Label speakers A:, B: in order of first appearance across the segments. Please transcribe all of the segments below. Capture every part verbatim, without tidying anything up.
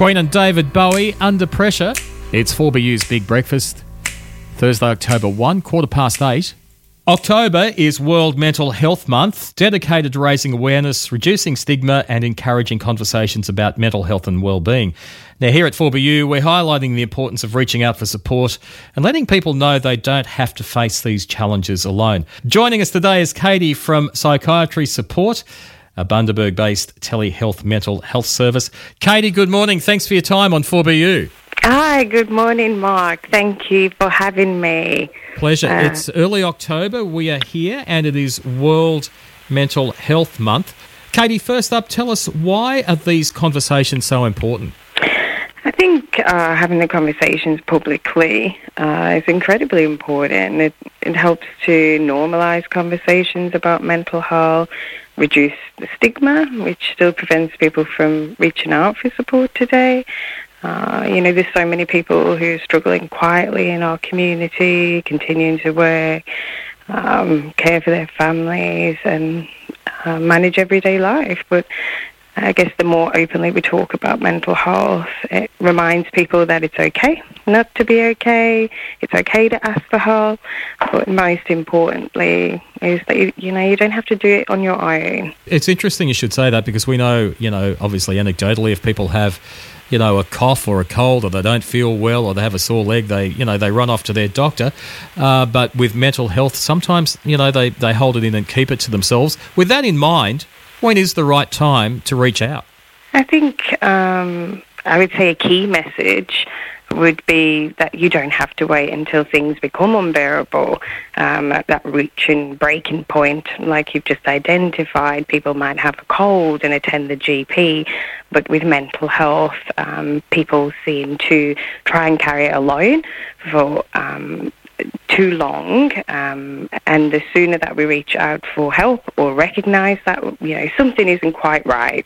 A: Queen and David Bowie, Under Pressure. It's four B U's Big Breakfast, Thursday, October first, quarter past eight. October is World Mental Health Month, dedicated to raising awareness, reducing stigma and encouraging conversations about mental health and well-being. Now, here at four B U, we're highlighting the importance of reaching out for support and letting people know they don't have to face these challenges alone. Joining us today is Katie from Psychiatry Support, a Bundaberg-based telehealth mental health service. Katie, good morning. Thanks for your time on four B U.
B: Hi, good morning, Mark. Thank you for having me.
A: Pleasure.
B: Uh,
A: it's early October. We are here and it is World Mental Health Month. Katie, first up, tell us, why are these conversations so important?
B: I think uh, having the conversations publicly uh, is incredibly important. It, it helps to normalise conversations about mental health, reduce the stigma, which still prevents people from reaching out for support today. Uh, you know, there's so many people who are struggling quietly in our community, continuing to work, um, care for their families and uh, manage everyday life. But I guess the more openly we talk about mental health, it reminds people that it's okay not to be okay. It's okay to ask for help. But most importantly is that, you, you know, you don't have to do it on your own.
A: It's interesting you should say that, because we know, you know, obviously anecdotally, if people have, you know, a cough or a cold, or they don't feel well, or they have a sore leg, they, you know, they run off to their doctor. Uh, but with mental health, sometimes, you know, they, they hold it in and keep it to themselves. With that in mind, when is the right time to reach out?
B: I think um, I would say a key message would be that you don't have to wait until things become unbearable. Um, at that reaching breaking point, like you've just identified, people might have a cold and attend the G P, but with mental health, um, people seem to try and carry it alone for um, too long, um, and the sooner that we reach out for help or recognise that, you know, something isn't quite right,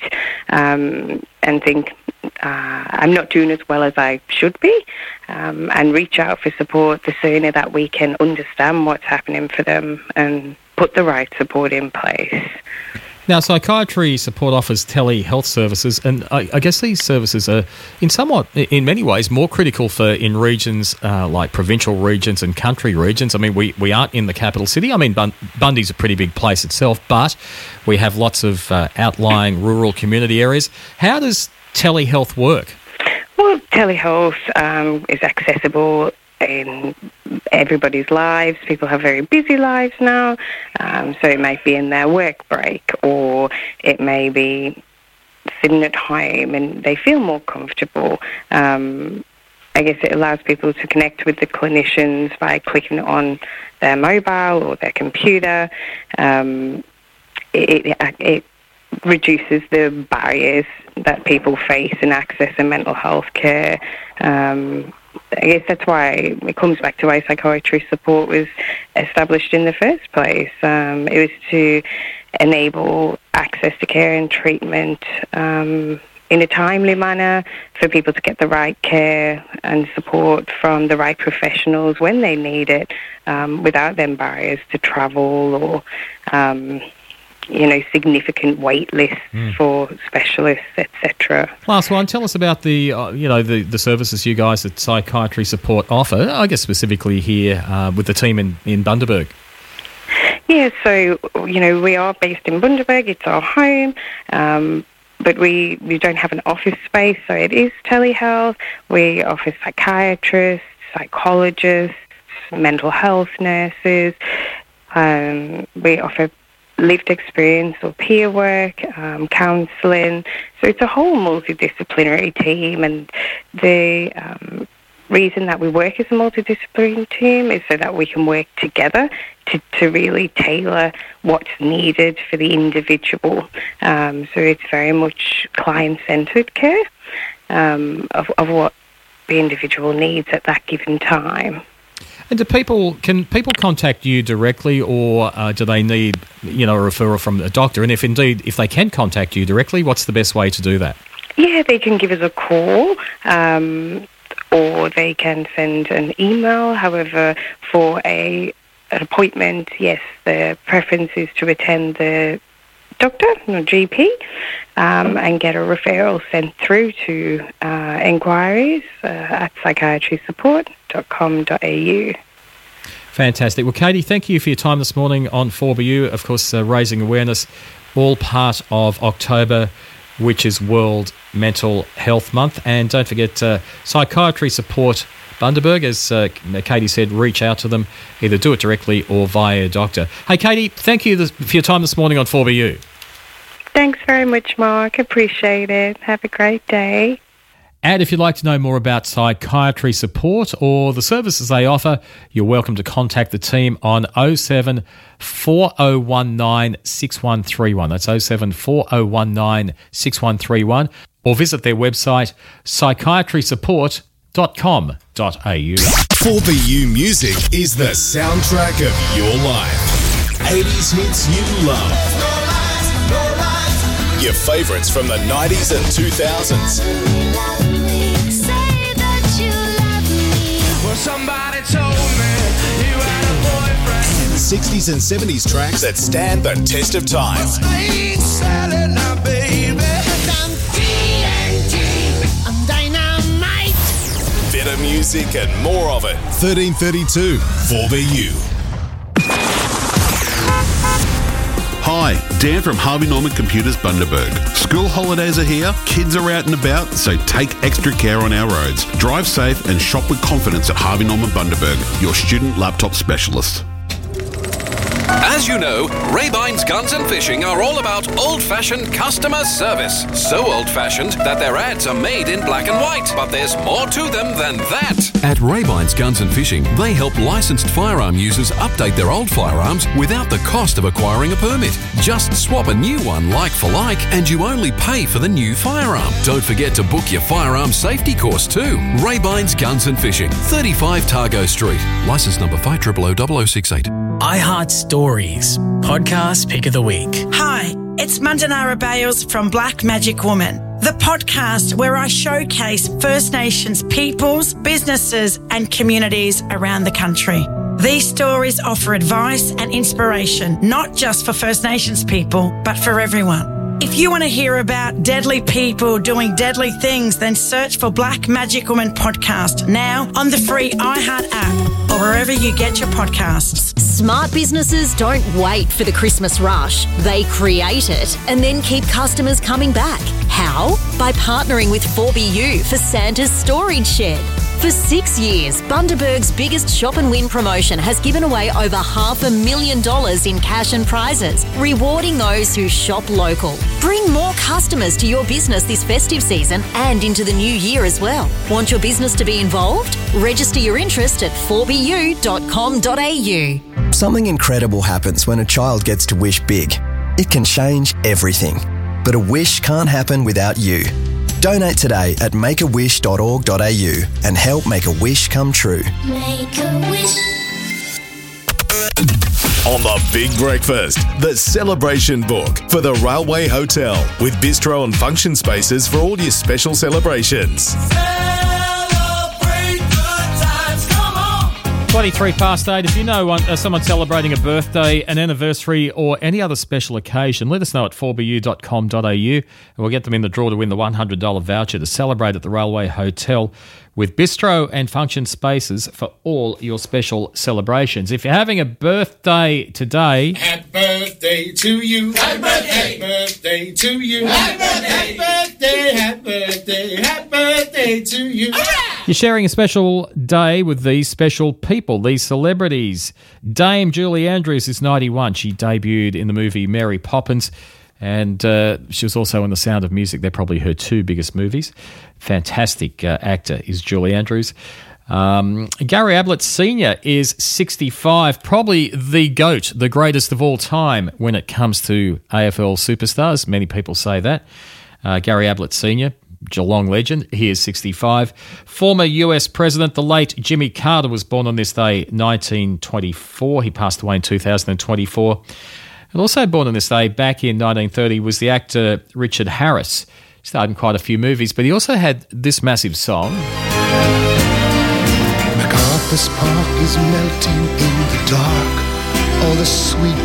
B: um, and think, uh, I'm not doing as well as I should be, um, and reach out for support, the sooner that we can understand what's happening for them and put the right support in place.
A: Now, Psychiatry Support offers telehealth services, and I, I guess these services are, in somewhat, in many ways, more critical for in regions uh, like provincial regions and country regions. I mean, we, we aren't in the capital city. I mean, Bun- Bundy's a pretty big place itself, but we have lots of uh, outlying rural community areas. How does telehealth work?
B: Well, telehealth um, is accessible in everybody's lives. People have very busy lives now, um, so it might be in their work break, or it may be sitting at home and they feel more comfortable. Um, I guess it allows people to connect with the clinicians by clicking on their mobile or their computer. Um, it, it, it reduces the barriers that people face in accessing mental health care. Um, I guess that's why it comes back to why psychiatry support was established in the first place. Um, it was to enable access to care and treatment um, in a timely manner, for people to get the right care and support from the right professionals when they need it, um, without them barriers to travel or um, you know, significant wait lists mm. for specialists, et cetera.
A: Last one, tell us about the, uh, you know, the, the services you guys at Psychiatry Support offer, I guess specifically here uh, with the team in, in Bundaberg.
B: Yeah, so, you know, we are based in Bundaberg, it's our home, um, but we, we don't have an office space, so it is telehealth. We offer psychiatrists, psychologists, mental health nurses. Um, we offer lived experience or peer work, um, counselling. So it's a whole multidisciplinary team, and the um, reason that we work as a multidisciplinary team is so that we can work together to, to really tailor what's needed for the individual. Um, so it's very much client-centred care um, of, of what the individual needs at that given time.
A: And do people can people contact you directly, or uh, do they need, you know, a referral from a doctor? And if indeed, if they can contact you directly, what's the best way to do that?
B: Yeah, they can give us a call, um, or they can send an email. However, for a an appointment, yes, the preference is to attend the doctor or G P um, and get a referral sent through to uh, enquiries uh, at psychiatry support dot com dot a u.
A: Fantastic. Well, Katie, thank you for your time this morning on four B U. Of course, uh, raising awareness, all part of October, which is World Mental Health Month. And don't forget, uh, Psychiatry Support Bundaberg, as uh, Katie said, reach out to them. Either do it directly or via a doctor. Hey, Katie, thank you for your time this morning on four B U.
B: Thanks very much, Mark. Appreciate it. Have a great day.
A: And if you'd like to know more about psychiatry support or the services they offer, you're welcome to contact the team on oh seven four oh one nine six one three one. That's oh seven four oh one nine six one three one. Or visit their website, psychiatry support dot com dot a u.
C: four B U Music is the soundtrack of your life. eighties hits you love. No lies, no lies. Your favourites from the nineties and two thousands.
D: Somebody told me you had a boyfriend.
C: sixties and seventies tracks that stand the test of time.
D: Ain't selling now, baby. I'm T N T. I'm dynamite.
C: Better music and more of it. thirteen thirty-two four B U.
E: Hi, Dan from Harvey Norman Computers Bundaberg. School holidays are here, kids are out and about, so take extra care on our roads. Drive safe and shop with confidence at Harvey Norman Bundaberg, your student laptop specialist.
F: As you know, Raybine's Guns and Fishing are all about old-fashioned customer service. So old-fashioned that their ads are made in black and white. But there's more to them than that.
G: At Raybine's Guns and Fishing, they help licensed firearm users update their old firearms without the cost of acquiring a permit. Just swap a new one like for like and you only pay for the new firearm. Don't forget to book your firearm safety course too. Raybine's Guns and Fishing, thirty-five Targo Street. Licence number five zero zero zero zero six eight.
H: iHeart Stories, podcast pick of the week.
I: Hi, it's Mandanara Bales from Black Magic Woman, the podcast where I showcase First Nations peoples, businesses and communities around the country. These stories offer advice and inspiration, not just for First Nations people, but for everyone. If you want to hear about deadly people doing deadly things, then search for Black Magic Woman podcast now on the free iHeart app or wherever you get your podcasts.
J: Smart businesses don't wait for the Christmas rush. They create it and then keep customers coming back. How? By partnering with four B U for Santa's Storage Shed. For six years, Bundaberg's biggest shop and win promotion has given away over half a million dollars in cash and prizes, rewarding those who shop local. Bring more customers to your business this festive season and into the new year as well. Want your business to be involved? Register your interest at four b u dot com dot a u.
K: Something incredible happens when a child gets to wish big. It can change everything. But a wish can't happen without you. Donate today at make a wish dot org dot a u and help make a wish come true.
C: Make a wish. On the Big Breakfast, the celebration book for the Railway Hotel with bistro and function spaces for all your special celebrations.
A: twenty-three past eight. If you know one, uh, someone celebrating a birthday, an anniversary or any other special occasion, let us know at four b u dot com dot a u and we'll get them in the draw to win the one hundred dollars voucher to celebrate at the Railway Hotel with bistro and function spaces for all your special celebrations. If you're having a birthday today...
D: Happy birthday to you. Happy birthday. Happy birthday to you. Happy birthday. Happy birthday. Happy birthday. Happy birthday to you.
A: You're sharing a special day with these special people, these celebrities. Dame Julie Andrews is ninety-one. She debuted in the movie Mary Poppins, and uh, she was also in The Sound of Music. They're probably her two biggest movies. Fantastic uh, actor is Julie Andrews. Um, Gary Ablett Senior is sixty-five, probably the GOAT, the greatest of all time when it comes to A F L superstars. Many people say that. Uh, Gary Ablett Senior, Geelong legend, he is sixty-five. Former U S President, the late Jimmy Carter, was born on this day, nineteen twenty-four. He passed away in two thousand twenty-four. And also born on this day, back in nineteen thirty, was the actor Richard Harris. He starred in quite a few movies, but he also had this massive song.
L: MacArthur's Park is melting in the dark. All the sweet